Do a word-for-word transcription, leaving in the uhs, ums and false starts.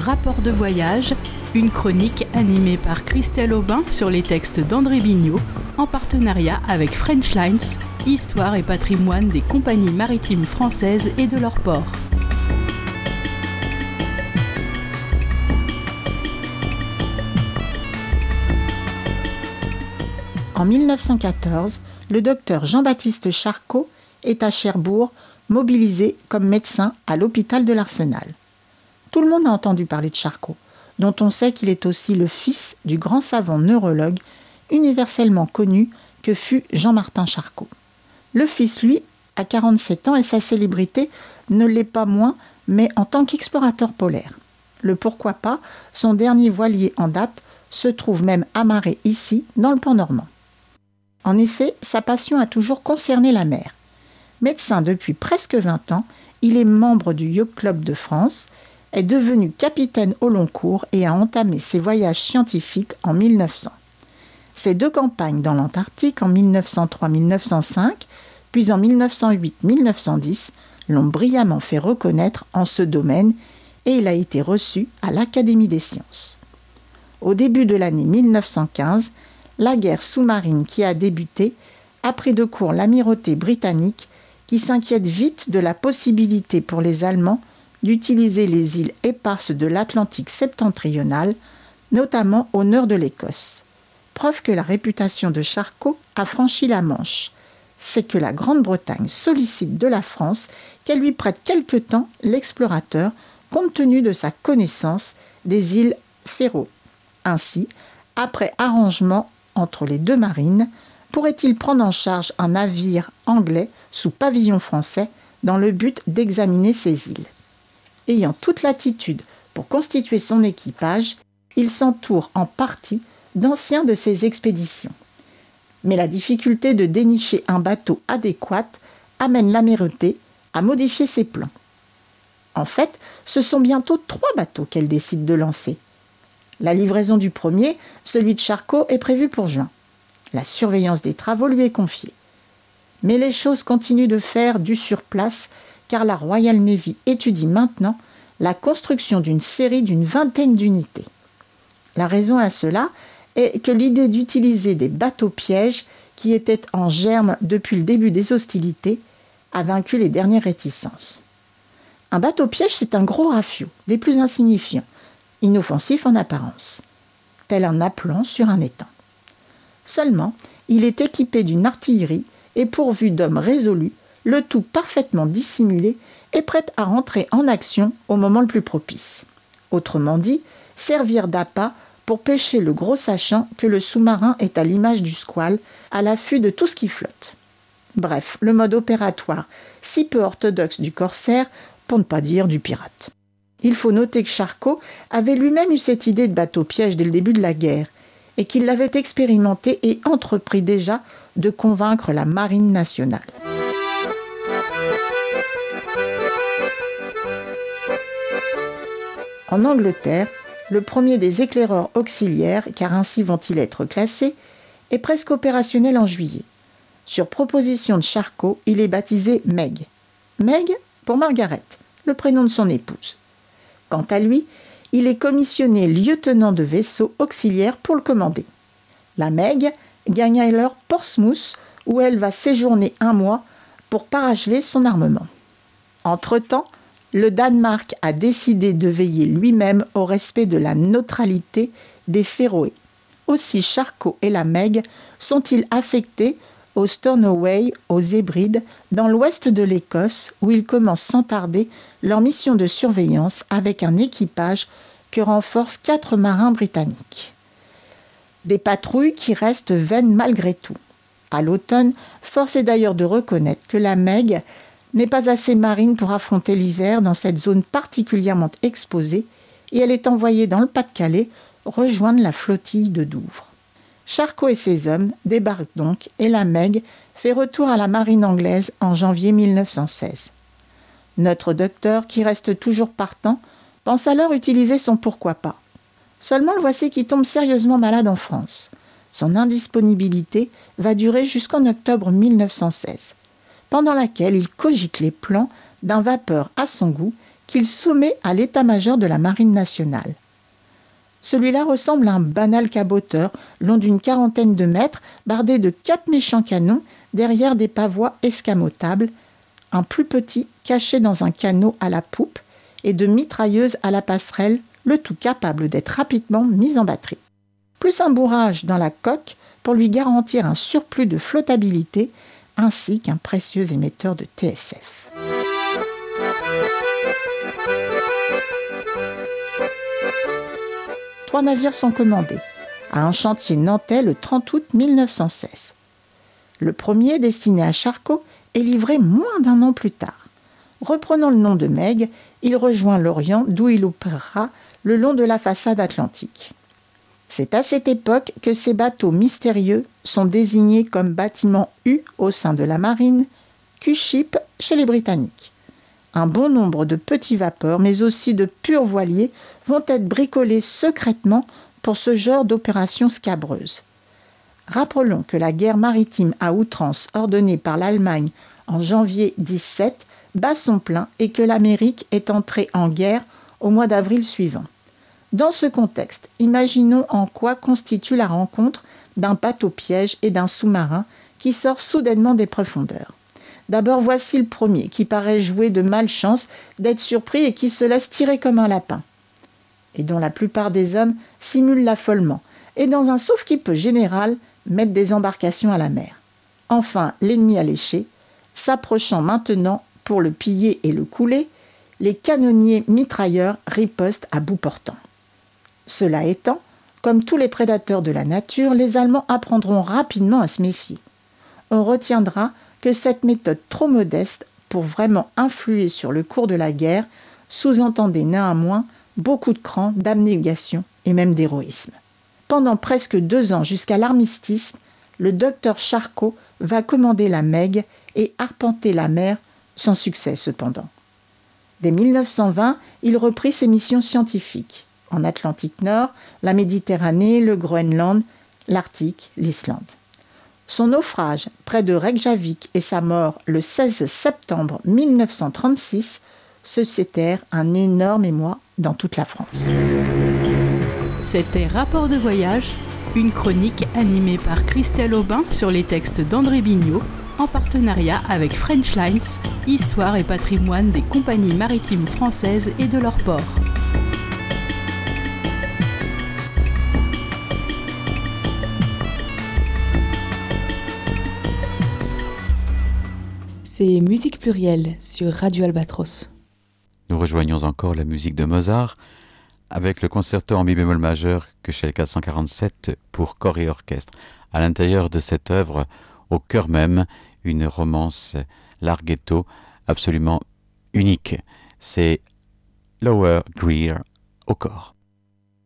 Rapport de voyage, une chronique animée par Christelle Aubin sur les textes d'André Bignot, en partenariat avec French Lines, histoire et patrimoine des compagnies maritimes françaises et de leurs ports. En mille neuf cent quatorze, le docteur Jean-Baptiste Charcot est à Cherbourg, mobilisé comme médecin à l'hôpital de l'Arsenal. Tout le monde a entendu parler de Charcot, dont on sait qu'il est aussi le fils du grand savant neurologue universellement connu que fut Jean-Martin Charcot. Le fils, lui, a quarante-sept ans et sa célébrité ne l'est pas moins, mais en tant qu'explorateur polaire. Le pourquoi pas, son dernier voilier en date se trouve même amarré ici, dans le port normand. En effet, sa passion a toujours concerné la mer. Médecin depuis presque vingt ans, il est membre du Yacht Club de France, est devenu capitaine au long cours et a entamé ses voyages scientifiques en mille neuf cents. Ses deux campagnes dans l'Antarctique en mille neuf cent trois mille neuf cent cinq, puis en mille neuf cent huit mille neuf cent dix, l'ont brillamment fait reconnaître en ce domaine et il a été reçu à l'Académie des sciences. Au début de l'année mille neuf cent quinze, la guerre sous-marine qui a débuté a pris de court l'amirauté britannique qui s'inquiète vite de la possibilité pour les Allemands d'utiliser les îles éparses de l'Atlantique septentrional, notamment au nord de l'Écosse. Preuve que la réputation de Charcot a franchi la Manche. C'est que la Grande-Bretagne sollicite de la France qu'elle lui prête quelque temps l'explorateur compte tenu de sa connaissance des îles Féroé. Ainsi, après arrangement entre les deux marines, pourrait-il prendre en charge un navire anglais sous pavillon français dans le but d'examiner ces îles. Ayant toute latitude pour constituer son équipage, il s'entoure en partie d'anciens de ces expéditions. Mais la difficulté de dénicher un bateau adéquat amène l'amirauté à modifier ses plans. En fait, ce sont bientôt trois bateaux qu'elle décide de lancer. La livraison du premier, celui de Charcot, est prévue pour juin. La surveillance des travaux lui est confiée. Mais les choses continuent de faire du surplace car la Royal Navy étudie maintenant la construction d'une série d'une vingtaine d'unités. La raison à cela est que l'idée d'utiliser des bateaux-pièges qui étaient en germe depuis le début des hostilités a vaincu les dernières réticences. Un bateau-piège, c'est un gros rafio, des plus insignifiants, inoffensif en apparence, tel un appelant sur un étang. Seulement, il est équipé d'une artillerie et pourvu d'hommes résolus, le tout parfaitement dissimulé et prêt à rentrer en action au moment le plus propice. Autrement dit, servir d'appât pour pêcher le gros sachant que le sous-marin est à l'image du squale, à l'affût de tout ce qui flotte. Bref, le mode opératoire si peu orthodoxe du corsaire, pour ne pas dire du pirate. Il faut noter que Charcot avait lui-même eu cette idée de bateau-piège dès le début de la guerre et qu'il l'avait expérimenté et entrepris déjà de convaincre la marine nationale. En Angleterre, le premier des éclaireurs auxiliaires, car ainsi vont-ils être classés, est presque opérationnel en juillet. Sur proposition de Charcot, il est baptisé Meg. Meg pour Margaret, le prénom de son épouse. Quant à lui, il est commissionné lieutenant de vaisseau auxiliaire pour le commander. La Meg gagne alors Portsmouth, où elle va séjourner un mois pour parachever son armement. Entre-temps, le Danemark a décidé de veiller lui-même au respect de la neutralité des Féroé. Aussi Charcot et la Meg sont-ils affectés au Stornoway, aux Hébrides, dans l'ouest de l'Écosse, où ils commencent sans tarder leur mission de surveillance avec un équipage que renforcent quatre marins britanniques. Des patrouilles qui restent vaines malgré tout. À l'automne, force est d'ailleurs de reconnaître que la Meg n'est pas assez marine pour affronter l'hiver dans cette zone particulièrement exposée et elle est envoyée dans le Pas-de-Calais rejoindre la flottille de Douvres. Charcot et ses hommes débarquent donc et la Meg fait retour à la marine anglaise en janvier mille neuf cent seize. Notre docteur, qui reste toujours partant, pense alors utiliser son pourquoi pas. Seulement le voici qui tombe sérieusement malade en France. Son indisponibilité va durer jusqu'en octobre mille neuf cent seize, pendant laquelle il cogite les plans d'un vapeur à son goût qu'il soumet à l'état-major de la Marine nationale. Celui-là ressemble à un banal caboteur, long d'une quarantaine de mètres, bardé de quatre méchants canons derrière des pavois escamotables, un plus petit caché dans un canot à la poupe et de mitrailleuses à la passerelle, le tout capable d'être rapidement mis en batterie. Plus un bourrage dans la coque pour lui garantir un surplus de flottabilité ainsi qu'un précieux émetteur de T S F. Trois navires sont commandés à un chantier nantais le trente août mille neuf cent seize. Le premier, destiné à Charcot, est livré moins d'un an plus tard. Reprenant le nom de Meg, il rejoint l'Orient d'où il opérera le long de la façade atlantique. C'est à cette époque que ces bateaux mystérieux sont désignés comme bâtiments U au sein de la marine, Q-ship chez les Britanniques. Un bon nombre de petits vapeurs, mais aussi de purs voiliers, vont être bricolés secrètement pour ce genre d'opération scabreuse. Rappelons que la guerre maritime à outrance ordonnée par l'Allemagne en janvier dix-sept bat son plein et que l'Amérique est entrée en guerre au mois d'avril suivant. Dans ce contexte, imaginons en quoi constitue la rencontre d'un bateau-piège et d'un sous-marin qui sort soudainement des profondeurs. D'abord, voici le premier, qui paraît jouer de malchance d'être surpris et qui se laisse tirer comme un lapin, et dont la plupart des hommes simulent l'affolement, et dans un sauve-qui-peut général, mettent des embarcations à la mer. Enfin, l'ennemi alléché, s'approchant maintenant pour le piller et le couler, les canonniers mitrailleurs ripostent à bout portant. Cela étant, comme tous les prédateurs de la nature, les Allemands apprendront rapidement à se méfier. On retiendra que cette méthode trop modeste pour vraiment influer sur le cours de la guerre sous-entendait néanmoins beaucoup de cran, d'abnégation et même d'héroïsme. Pendant presque deux ans jusqu'à l'armistice, le docteur Charcot va commander la Meg et arpenter la mer, sans succès cependant. Dès mille neuf cent vingt, il reprit ses missions scientifiques en Atlantique Nord, la Méditerranée, le Groenland, l'Arctique, l'Islande. Son naufrage près de Reykjavik et sa mort le seize septembre mille neuf cent trente-six suscitèrent un énorme émoi dans toute la France. C'était Rapport de voyage, une chronique animée par Christelle Aubin sur les textes d'André Bignot, en partenariat avec French Lines, histoire et patrimoine des compagnies maritimes françaises et de leurs ports. C'est Musique Plurielle sur Radio Albatros. Nous rejoignons encore la musique de Mozart avec le concerto en mi bémol majeur Köchel quatre cent quarante-sept pour corps et orchestre. À l'intérieur de cette œuvre, au cœur même, une romance larghetto absolument unique. C'est Lower Greer au corps.